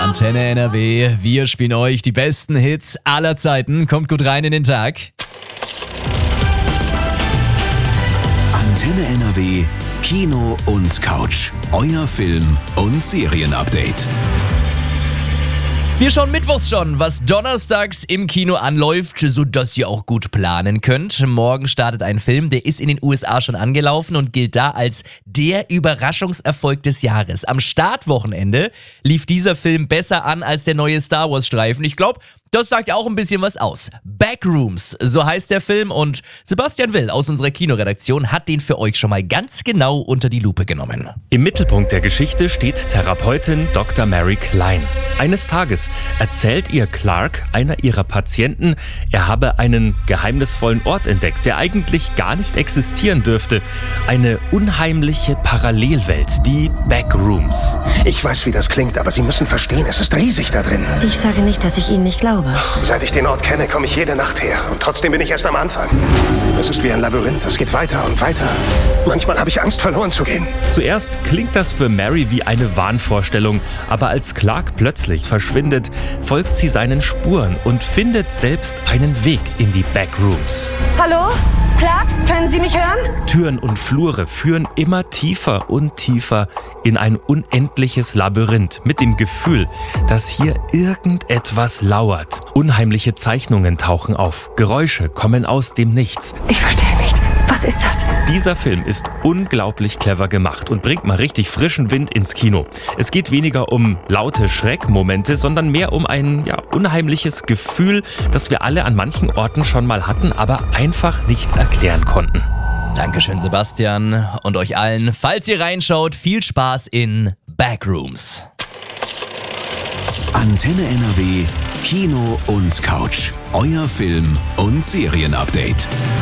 Antenne NRW, wir spielen euch die besten Hits aller Zeiten. Kommt gut rein in den Tag. Antenne NRW, Kino und Couch. Euer Film- und Serienupdate. Wir schauen mittwochs schon, was donnerstags im Kino anläuft, sodass ihr auch gut planen könnt. Morgen startet ein Film, der ist in den USA schon angelaufen und gilt da als der Überraschungserfolg des Jahres. Am Startwochenende lief dieser Film besser an als der neue Star Wars Streifen. Ich glaube, das sagt ja auch ein bisschen was aus. Backrooms, so heißt der Film, und Sebastian Will aus unserer Kinoredaktion hat den für euch schon mal ganz genau unter die Lupe genommen. Im Mittelpunkt der Geschichte steht Therapeutin Dr. Mary Klein. Eines Tages erzählt ihr Clark, einer ihrer Patienten, er habe einen geheimnisvollen Ort entdeckt, der eigentlich gar nicht existieren dürfte. Eine unheimliche Parallelwelt, die Backrooms. Ich weiß, wie das klingt, aber Sie müssen verstehen, es ist riesig da drin. Ich sage nicht, dass ich Ihnen nicht glaube. Seit ich den Ort kenne, komme ich jede Nacht her. Und trotzdem bin ich erst am Anfang. Es ist wie ein Labyrinth, es geht weiter und weiter. Manchmal habe ich Angst, verloren zu gehen. Zuerst klingt das für Mary wie eine Wahnvorstellung, aber als Clark plötzlich verschwindet, folgt sie seinen Spuren und findet selbst einen Weg in die Backrooms. Hallo? Clark, können Sie mich hören? Türen und Flure führen immer tiefer und tiefer in ein unendliches Labyrinth mit dem Gefühl, dass hier irgendetwas lauert. Unheimliche Zeichnungen tauchen auf, Geräusche kommen aus dem Nichts. Ich verstehe nicht. Was ist das? Dieser Film ist unglaublich clever gemacht und bringt mal richtig frischen Wind ins Kino. Es geht weniger um laute Schreckmomente, sondern mehr um ein unheimliches Gefühl, das wir alle an manchen Orten schon mal hatten, aber einfach nicht erklären konnten. Dankeschön, Sebastian. Und euch allen, falls ihr reinschaut, viel Spaß in Backrooms. Antenne NRW, Kino und Couch. Euer Film- und Serienupdate.